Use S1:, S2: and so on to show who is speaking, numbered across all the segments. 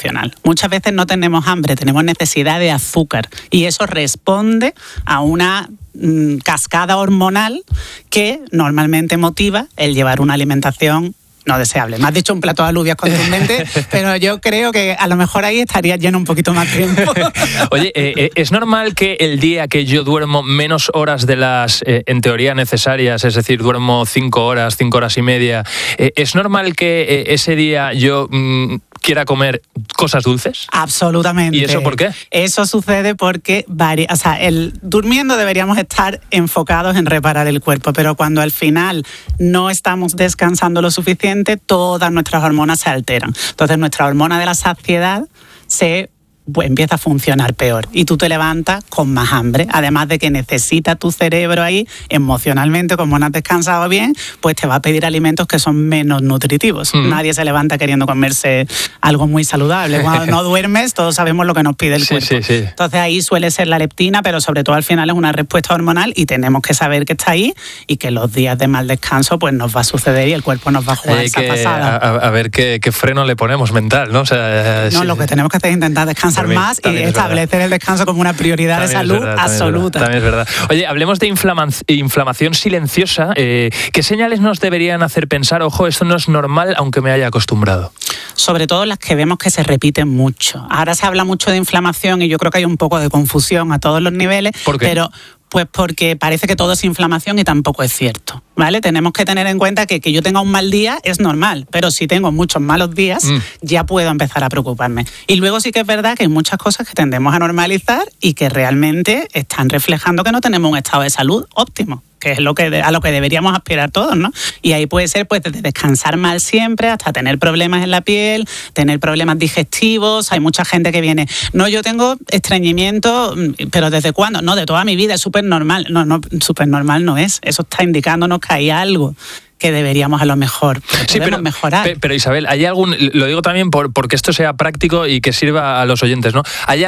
S1: excepcional. Muchas veces no tenemos hambre, tenemos necesidad de azúcar y eso responde a una cascada hormonal que normalmente motiva el llevar una alimentación no deseable. Me has dicho un plato de alubias contundente, pero yo creo que a lo mejor ahí estaría lleno un poquito más tiempo.
S2: Oye, ¿es normal que el día que yo duermo menos horas de las, en teoría, necesarias, es decir, duermo 5 horas y media, ¿es normal que ese día yo quiera comer cosas dulces?
S1: Absolutamente.
S2: ¿Y eso por qué?
S1: Eso sucede porque durmiendo deberíamos estar enfocados en reparar el cuerpo, pero cuando al final no estamos descansando lo suficiente, todas nuestras hormonas se alteran. Entonces nuestra hormona de la saciedad empieza a funcionar peor y tú te levantas con más hambre, además de que necesita tu cerebro ahí emocionalmente, como no has descansado bien, pues te va a pedir alimentos que son menos nutritivos. Nadie se levanta queriendo comerse algo muy saludable. Cuando no duermes, todos sabemos lo que nos pide el cuerpo. Sí. Entonces ahí suele ser la leptina, pero sobre todo al final es una respuesta hormonal y tenemos que saber que está ahí y que los días de mal descanso pues nos va a suceder y el cuerpo nos va a jugar esa pasada.
S2: A ver qué freno le ponemos mental, ¿no? O sea,
S1: lo que tenemos que hacer es intentar descansar más y establecer el descanso como una prioridad de salud absoluta.
S2: También es verdad. Oye, hablemos de inflamación silenciosa. ¿Qué señales nos deberían hacer pensar, ojo, esto no es normal aunque me haya acostumbrado?
S1: Sobre todo las que vemos que se repiten mucho. Ahora se habla mucho de inflamación y yo creo que hay un poco de confusión a todos los niveles.
S2: ¿Por qué?
S1: Pues porque parece que todo es inflamación y tampoco es cierto, ¿vale? Tenemos que tener en cuenta que yo tenga un mal día es normal, pero si tengo muchos malos días, ya puedo empezar a preocuparme. Y luego sí que es verdad que hay muchas cosas que tendemos a normalizar y que realmente están reflejando que no tenemos un estado de salud óptimo, que es a lo que deberíamos aspirar todos, ¿no? Y ahí puede ser pues desde descansar mal siempre hasta tener problemas en la piel, tener problemas digestivos. Hay mucha gente que viene, no, yo tengo estreñimiento, pero ¿desde cuándo? No, de toda mi vida, es súper normal. No, súper normal no es. Eso está indicándonos que hay algo que deberíamos a lo mejor mejorar.
S2: Pero Isabel, ¿hay algún, lo digo también porque esto sea práctico y que sirva a los oyentes, ¿no? ¿Hay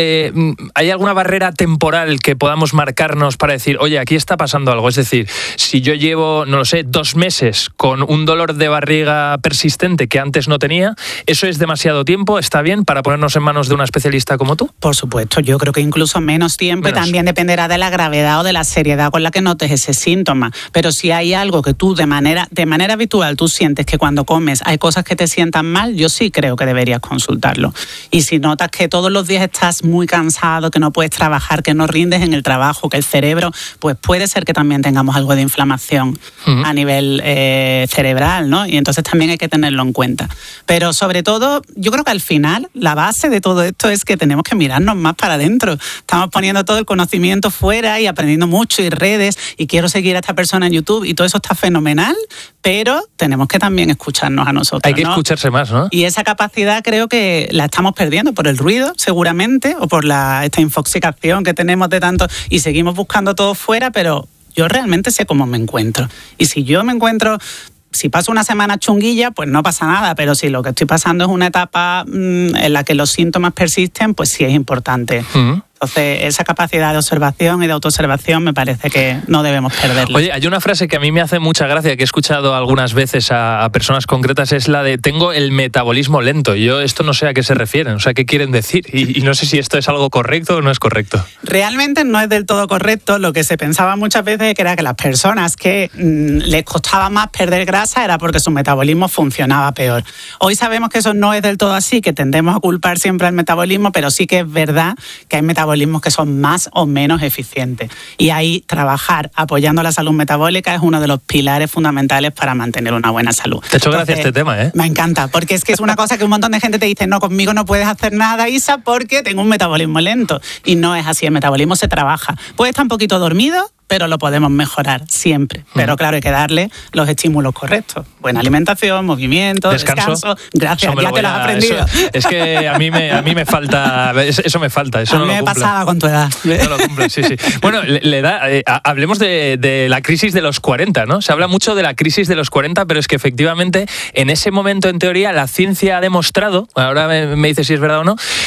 S2: alguna barrera temporal que podamos marcarnos para decir, oye, aquí está pasando algo? Es decir, si yo llevo, 2 meses con un dolor de barriga persistente que antes no tenía, ¿eso es demasiado tiempo? ¿Está bien para ponernos en manos de una especialista como tú?
S1: Por supuesto, yo creo que incluso menos tiempo. Y también dependerá de la gravedad o de la seriedad con la que notes ese síntoma. Pero si hay algo que tú de manera habitual tú sientes que cuando comes hay cosas que te sientan mal, yo sí creo que deberías consultarlo. Y si notas que todos los días estás muy cansado, que no puedes trabajar, que no rindes en el trabajo, que el cerebro, pues puede ser que también tengamos algo de inflamación a nivel cerebral, ¿no? Y entonces también hay que tenerlo en cuenta. Pero sobre todo, yo creo que al final la base de todo esto es que tenemos que mirarnos más para adentro. Estamos poniendo todo el conocimiento fuera y aprendiendo mucho y redes y quiero seguir a esta persona en YouTube y todo eso está fenomenal, pero tenemos que también escucharnos a nosotros.
S2: Hay que escucharse más, ¿no?
S1: Y esa capacidad creo que la estamos perdiendo por el ruido, seguramente, o por esta infoxicación que tenemos de tanto, y seguimos buscando todo fuera, pero yo realmente sé cómo me encuentro. Y si yo me encuentro, si paso una semana chunguilla, pues no pasa nada, pero si lo que estoy pasando es una etapa en la que los síntomas persisten, pues sí es importante. Entonces, esa capacidad de observación y de autoobservación me parece que no debemos perderla.
S2: Oye, hay una frase que a mí me hace mucha gracia, que he escuchado algunas veces a personas concretas, es la de tengo el metabolismo lento. Yo esto no sé a qué se refieren, o sea, qué quieren decir. Y no sé si esto es algo correcto o no es correcto.
S1: Realmente no es del todo correcto. Lo que se pensaba muchas veces era que las personas que les costaba más perder grasa era porque su metabolismo funcionaba peor. Hoy sabemos que eso no es del todo así, que tendemos a culpar siempre al metabolismo, pero sí que es verdad que hay metabolismos que son más o menos eficientes. Y ahí trabajar apoyando la salud metabólica es uno de los pilares fundamentales para mantener una buena salud.
S2: Te he hecho gracia este tema, ¿eh?
S1: Me encanta, porque es que es una cosa que un montón de gente te dice, no, conmigo no puedes hacer nada, Isa, porque tengo un metabolismo lento. Y no es así, el metabolismo se trabaja. Puede estar un poquito dormido, pero lo podemos mejorar siempre. Pero claro, hay que darle los estímulos correctos. Buena alimentación, movimiento, descanso. Gracias, ya te lo has aprendido.
S2: Es que a mí me falta, eso me falta. Eso
S1: a mí
S2: no
S1: me
S2: lo
S1: pasaba con tu edad.
S2: No lo cumple, sí. Bueno, hablemos de la crisis de los 40, ¿no? Se habla mucho de la crisis de los 40, pero es que efectivamente en ese momento, en teoría, la ciencia ha demostrado, ahora me dice si es verdad o no,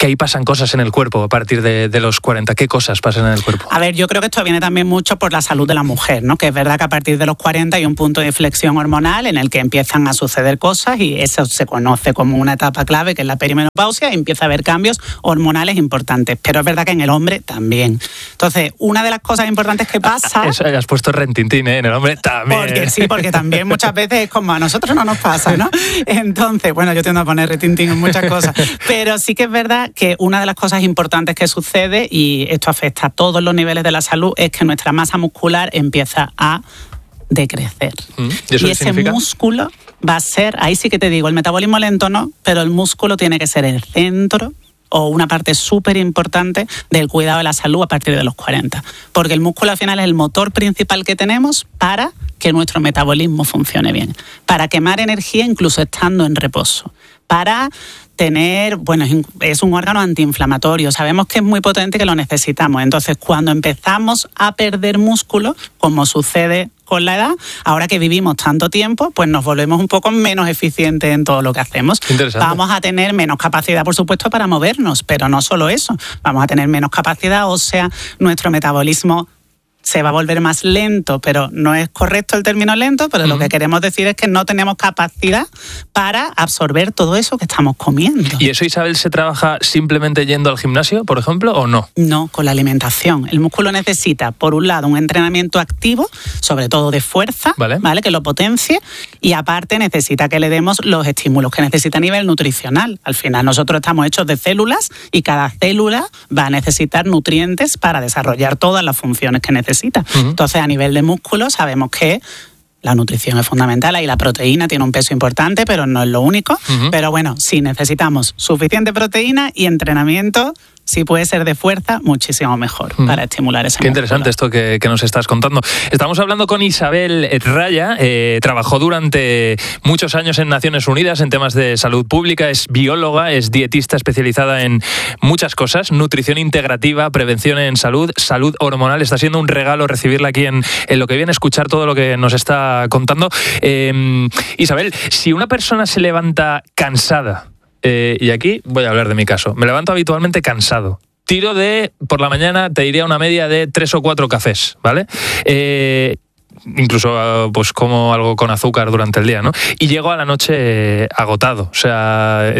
S2: que ahí pasan cosas en el cuerpo a partir de los 40. ¿Qué cosas pasan en el cuerpo?
S1: A ver, yo creo que esto viene también mucho por la salud de la mujer, ¿no? Que es verdad que a partir de los 40 hay un punto de inflexión hormonal en el que empiezan a suceder cosas y eso se conoce como una etapa clave, que es la perimenopausia, y empieza a haber cambios hormonales importantes. Pero es verdad que en el hombre también. Entonces, una de las cosas importantes que pasa...
S2: Eso, has puesto rentintín, ¿eh? En el hombre también.
S1: Porque también muchas veces es como a nosotros no nos pasa, ¿no? Entonces, bueno, yo tiendo a poner rentintín en muchas cosas. Pero sí que es verdad que una de las cosas importantes que sucede, y esto afecta a todos los niveles de la salud, es que nuestra masa muscular empieza a decrecer.
S2: ¿Y eso
S1: y ese músculo va a ser, ahí sí que te digo, el metabolismo lento no, pero el músculo tiene que ser el centro o una parte súper importante del cuidado de la salud a partir de los 40. Porque el músculo al final es el motor principal que tenemos para que nuestro metabolismo funcione bien, para quemar energía incluso estando en reposo, para tener, bueno, es un órgano antiinflamatorio, sabemos que es muy potente y que lo necesitamos. Entonces, cuando empezamos a perder músculo, como sucede con la edad, ahora que vivimos tanto tiempo, pues nos volvemos un poco menos eficientes en todo lo que hacemos. Vamos a tener menos capacidad, por supuesto, para movernos, pero no solo eso, vamos a tener menos capacidad ósea, nuestro metabolismo se va a volver más lento, pero no es correcto el término lento, pero lo que queremos decir es que no tenemos capacidad para absorber todo eso que estamos comiendo.
S2: ¿Y eso, Isabel, se trabaja simplemente yendo al gimnasio, por ejemplo, o no?
S1: No, con la alimentación. El músculo necesita, por un lado, un entrenamiento activo, sobre todo de fuerza, ¿vale? Que lo potencie, y aparte necesita que le demos los estímulos que necesita a nivel nutricional. Al final nosotros estamos hechos de células y cada célula va a necesitar nutrientes para desarrollar todas las funciones que necesita. Entonces, a nivel de músculo, sabemos que la nutrición es fundamental, ahí la proteína tiene un peso importante, pero no es lo único. Pero bueno, sí necesitamos suficiente proteína y entrenamiento, si puede ser de fuerza, muchísimo mejor para estimular ese músculo.
S2: Qué interesante esto que nos estás contando. Estamos hablando con Isabel Raya, trabajó durante muchos años en Naciones Unidas en temas de salud pública, es bióloga, es dietista especializada en muchas cosas, nutrición integrativa, prevención en salud, salud hormonal. Está siendo un regalo recibirla aquí en Lo que viene, escuchar todo lo que nos está contando. Isabel, si una persona se levanta cansada, y aquí voy a hablar de mi caso. Me levanto habitualmente cansado. Tiro por la mañana, te diría una media de 3 o 4 cafés, ¿vale? Incluso pues como algo con azúcar durante el día, ¿no? Y llego a la noche agotado, o sea,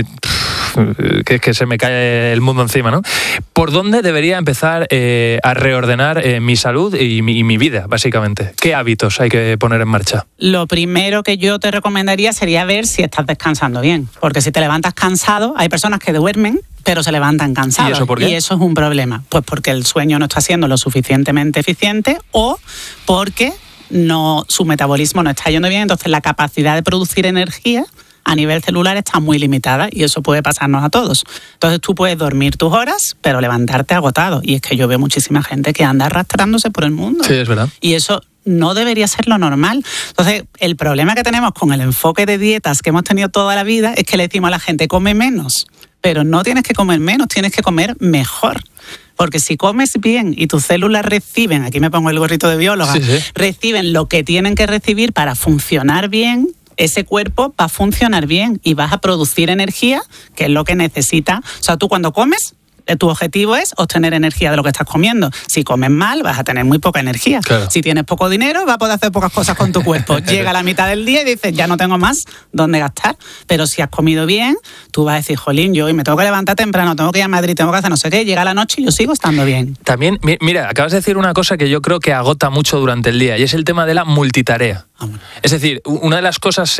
S2: que se me cae el mundo encima, ¿no? ¿Por dónde debería empezar a reordenar mi salud y mi vida, básicamente? ¿Qué hábitos hay que poner en marcha?
S1: Lo primero que yo te recomendaría sería ver si estás descansando bien, porque si te levantas cansado, hay personas que duermen pero se levantan cansados.
S2: ¿Y eso por qué?
S1: Y eso es un problema, pues porque el sueño no está siendo lo suficientemente eficiente o porque su metabolismo no está yendo bien, entonces la capacidad de producir energía a nivel celular está muy limitada y eso puede pasarnos a todos. Entonces tú puedes dormir tus horas, pero levantarte agotado. Y es que yo veo muchísima gente que anda arrastrándose por el mundo.
S2: Sí, es verdad.
S1: Y eso no debería ser lo normal. Entonces, el problema que tenemos con el enfoque de dietas que hemos tenido toda la vida es que le decimos a la gente, come menos. Pero no tienes que comer menos, tienes que comer mejor. Porque si comes bien y tus células reciben, aquí me pongo el gorrito de bióloga, reciben lo que tienen que recibir para funcionar bien, ese cuerpo va a funcionar bien y vas a producir energía, que es lo que necesita. O sea, tú cuando comes, tu objetivo es obtener energía de lo que estás comiendo. Si comes mal, vas a tener muy poca energía.
S2: Claro.
S1: Si tienes poco dinero, vas a poder hacer pocas cosas con tu cuerpo. Llega a la mitad del día y dices, ya no tengo más dónde gastar. Pero si has comido bien, tú vas a decir, jolín, yo hoy me tengo que levantar temprano, tengo que ir a Madrid, tengo que hacer no sé qué. Llega la noche y yo sigo estando bien.
S2: También, mira, acabas de decir una cosa que yo creo que agota mucho durante el día y es el tema de la multitarea. Es decir, una de las cosas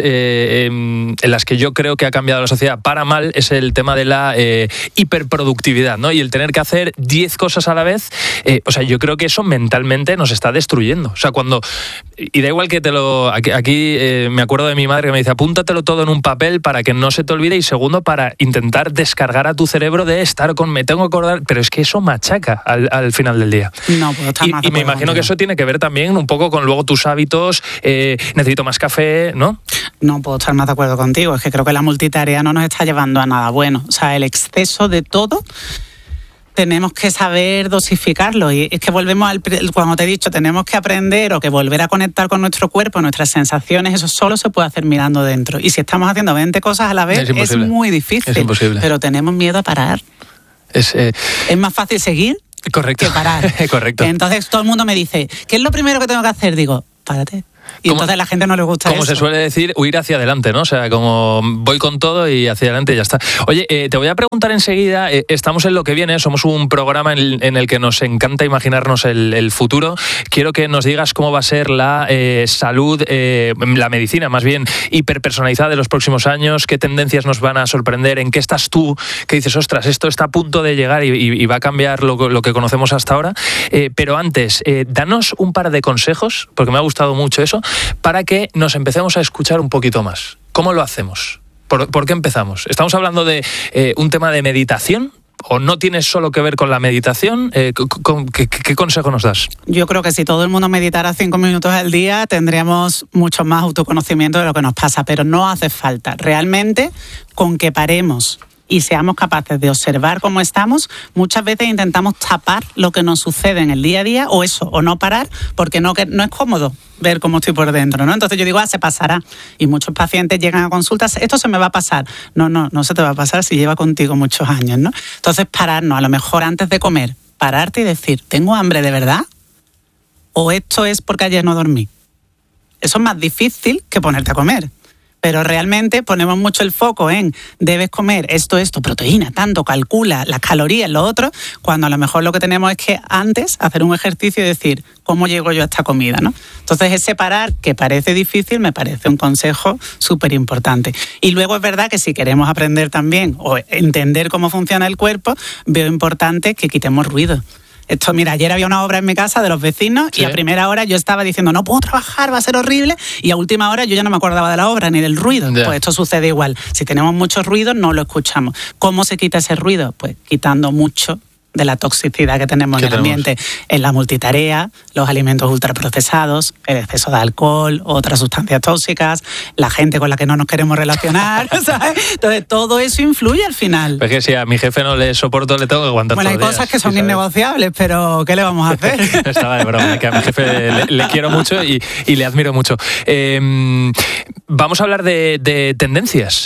S2: en las que yo creo que ha cambiado la sociedad para mal es el tema de la hiperproductividad, ¿no? Y el tener que hacer 10 cosas a la vez, o sea, yo creo que eso mentalmente nos está destruyendo. O sea, y da igual que aquí me acuerdo de mi madre que me dice, apúntatelo todo en un papel para que no se te olvide y segundo, para intentar descargar a tu cerebro de estar me tengo que acordar, pero es que eso machaca al final del día.
S1: No, puedo estar más de acuerdo.
S2: Y me imagino que eso tiene que ver también un poco con luego tus hábitos, necesito más café, ¿no?
S1: No puedo estar más de acuerdo contigo, es que creo que la multitarea no nos está llevando a nada bueno. O sea, el exceso de todo tenemos que saber dosificarlo y es que volvemos cuando te he dicho, tenemos que aprender o que volver a conectar con nuestro cuerpo, nuestras sensaciones, eso solo se puede hacer mirando dentro. Y si estamos haciendo 20 cosas a la vez, es muy difícil.
S2: Es imposible.
S1: Pero tenemos miedo a parar.
S2: Es
S1: más fácil seguir
S2: correcto.
S1: que parar.
S2: Correcto.
S1: Entonces todo el mundo me dice, ¿qué es lo primero que tengo que hacer? Digo, párate. Y entonces a la gente no le gusta
S2: como
S1: eso.
S2: Se suele decir, huir hacia adelante, ¿no? O sea, como voy con todo y hacia adelante y ya está. Oye, te voy a preguntar enseguida, estamos en Lo que viene, somos un programa en el que nos encanta imaginarnos el futuro. Quiero que nos digas cómo va a ser la salud, la medicina más bien, hiperpersonalizada de los próximos años, qué tendencias nos van a sorprender, en qué estás tú, que dices, ostras, esto está a punto de llegar y va a cambiar lo que conocemos hasta ahora. Pero antes, danos un par de consejos, porque me ha gustado mucho eso, para que nos empecemos a escuchar un poquito más. ¿Cómo lo hacemos? ¿Por qué empezamos? ¿Estamos hablando de un tema de meditación? ¿O no tiene solo que ver con la meditación? ¿Qué consejo nos das?
S1: Yo creo que si todo el mundo meditara 5 minutos al día, tendríamos mucho más autoconocimiento de lo que nos pasa, pero no hace falta. Realmente, con que paremos y seamos capaces de observar cómo estamos, muchas veces intentamos tapar lo que nos sucede en el día a día, o no parar, porque no es cómodo ver cómo estoy por dentro, ¿no? Entonces yo digo, se pasará. Y muchos pacientes llegan a consultas, esto se me va a pasar. No se te va a pasar si lleva contigo muchos años, ¿no? Entonces pararnos, a lo mejor antes de comer, pararte y decir, ¿tengo hambre de verdad? ¿O esto es porque ayer no dormí? Eso es más difícil que ponerte a comer. Pero realmente ponemos mucho el foco en debes comer esto, proteína, tanto, calcula las calorías, lo otro, cuando a lo mejor lo que tenemos es que antes hacer un ejercicio y decir, ¿cómo llego yo a esta comida? ¿No? Entonces ese parar, que parece difícil, me parece un consejo súper importante. Y luego es verdad que si queremos aprender también o entender cómo funciona el cuerpo, veo importante que quitemos ruido. Esto, mira, ayer había una obra en mi casa de los vecinos, sí. Y a primera hora yo estaba diciendo, no puedo trabajar, va a ser horrible, y a última hora yo ya no me acordaba de la obra ni del ruido. Yeah. Pues esto sucede igual. Si tenemos mucho ruido, no lo escuchamos. ¿Cómo se quita ese ruido? Pues quitando mucho de la toxicidad que tenemos en el ambiente, en la multitarea, los alimentos ultraprocesados, el exceso de alcohol, otras sustancias tóxicas, la gente con la que no nos queremos relacionar, ¿sabes? Entonces todo eso influye al final.
S2: Pues que si a mi jefe no le soporto, le tengo que aguantar.
S1: Bueno, hay cosas que son innegociables, pero ¿qué le vamos a hacer?
S2: Estaba de broma, que a mi jefe le quiero mucho y le admiro mucho. Vamos a hablar de tendencias.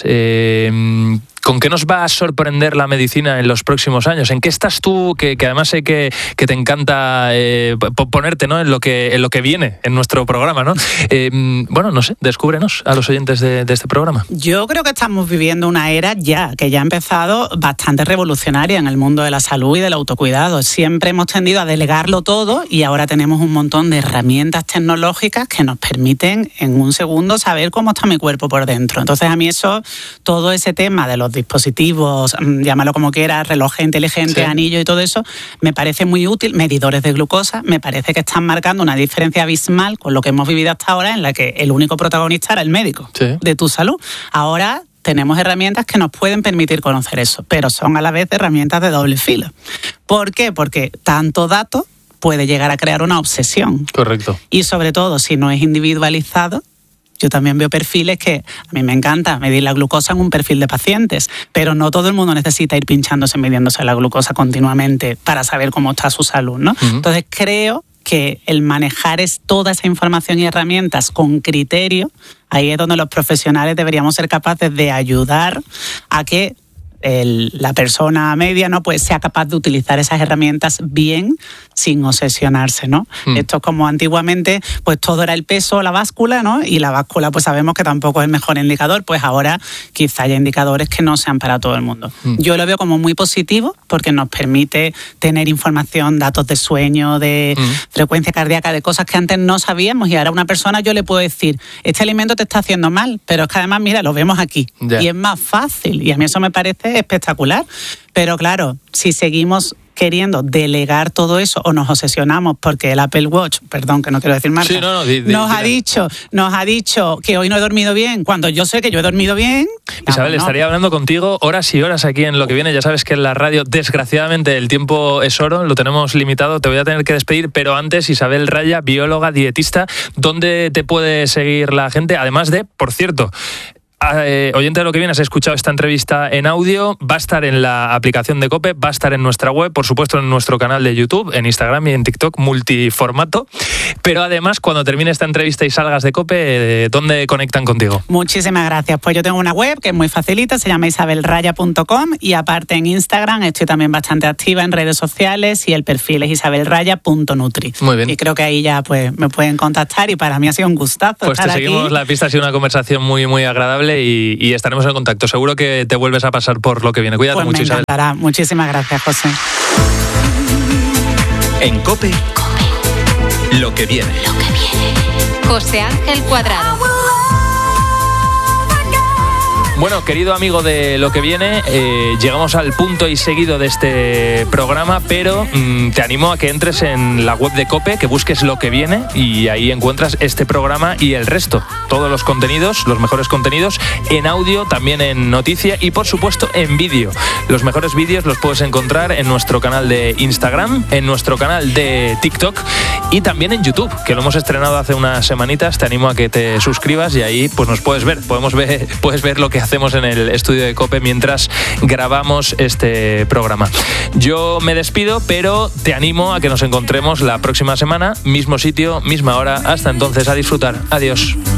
S2: ¿Con qué nos va a sorprender la medicina en los próximos años? ¿En qué estás tú? Que además sé que te encanta ponerte, ¿no? en lo que viene en nuestro programa, ¿no? Bueno, no sé, descúbrenos a los oyentes de este programa.
S1: Yo creo que estamos viviendo una era que ya ha empezado bastante revolucionaria en el mundo de la salud y del autocuidado. Siempre hemos tendido a delegarlo todo y ahora tenemos un montón de herramientas tecnológicas que nos permiten en un segundo saber cómo está mi cuerpo por dentro. Entonces a mí todo ese tema de los dispositivos, llámalo como quieras, reloj inteligente, sí. Anillo y todo eso, me parece muy útil. Medidores de glucosa, me parece que están marcando una diferencia abismal con lo que hemos vivido hasta ahora, en la que el único protagonista era el médico, sí. De tu salud. Ahora tenemos herramientas que nos pueden permitir conocer eso, pero son a la vez herramientas de doble filo. ¿Por qué? Porque tanto dato puede llegar a crear una obsesión.
S2: Correcto.
S1: Y sobre todo, si no es individualizado, yo también veo perfiles que a mí me encanta medir la glucosa en un perfil de pacientes, pero no todo el mundo necesita ir pinchándose, midiéndose la glucosa continuamente para saber cómo está su salud, ¿no? Uh-huh. Entonces creo que el manejar toda esa información y herramientas con criterio, ahí es donde los profesionales deberíamos ser capaces de ayudar a que la persona media, ¿no? Pues sea capaz de utilizar esas herramientas bien, sin obsesionarse, ¿no? Esto es como antiguamente, pues todo era el peso, la báscula, ¿no? Y la báscula, pues sabemos que tampoco es el mejor indicador, pues ahora quizá haya indicadores que no sean para todo el mundo. Yo lo veo como muy positivo porque nos permite tener información, datos de sueño, de frecuencia cardíaca, de cosas que antes no sabíamos, y ahora a una persona yo le puedo decir, este alimento te está haciendo mal, pero es que además, mira, lo vemos aquí. Yeah. Y es más fácil, y a mí eso me parece espectacular. Pero claro, si seguimos queriendo delegar todo eso o nos obsesionamos porque el Apple Watch, perdón que no quiero decir marca, sí, nos ha dicho que hoy no he dormido bien, cuando yo sé que yo he dormido bien.
S2: Isabel, estaría hablando contigo horas y horas aquí en Lo que viene. Ya sabes que en la radio, desgraciadamente, el tiempo es oro, lo tenemos limitado, te voy a tener que despedir, pero antes, Isabel Raya, bióloga, dietista, ¿dónde te puede seguir la gente? Además de, por cierto, oyente de Lo que Viene, has escuchado esta entrevista en audio, va a estar en la aplicación de COPE, va a estar en nuestra web, por supuesto en nuestro canal de YouTube, en Instagram y en TikTok, multiformato. Pero además, cuando termine esta entrevista y salgas de COPE, ¿dónde conectan contigo?
S1: Muchísimas gracias. Pues yo tengo una web que es muy facilita, se llama isabelraya.com, y aparte en Instagram estoy también bastante activa en redes sociales y el perfil es isabelraya.nutri.
S2: Muy bien.
S1: Y creo que ahí ya pues me pueden contactar y para mí ha sido un gustazo
S2: pues
S1: estar
S2: te seguimos
S1: aquí.
S2: La pista, ha sido una conversación muy, muy agradable y estaremos en contacto. Seguro que te vuelves a pasar por Lo que Viene. Cuídate
S1: pues
S2: mucho,
S1: me
S2: Isabel.
S1: encantará. Muchísimas gracias, José.
S3: En COPE, Lo que Viene.
S4: José Ángel Cuadrado.
S2: Bueno, querido amigo de Lo que Viene, llegamos al punto y seguido de este programa, pero te animo a que entres en la web de COPE, que busques Lo que Viene y ahí encuentras este programa y el resto, todos los contenidos, los mejores contenidos en audio, también en noticia y por supuesto en vídeo. Los mejores vídeos los puedes encontrar en nuestro canal de Instagram, en nuestro canal de TikTok y también en YouTube, que lo hemos estrenado hace unas semanitas. Te animo a que te suscribas y ahí pues nos puedes ver, puedes ver lo que hacemos en el estudio de COPE mientras grabamos este programa. Yo me despido, pero te animo a que nos encontremos la próxima semana, mismo sitio, misma hora. Hasta entonces, a disfrutar. Adiós.